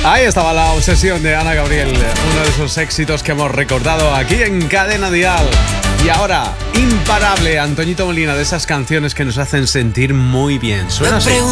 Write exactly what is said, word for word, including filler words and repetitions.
Ahí estaba la obsesión de Ana Gabriel, uno de esos éxitos que hemos recordado aquí en Cadena Dial. Y ahora, imparable, Antoñito Molina, de esas canciones que nos hacen sentir muy bien. Suena así.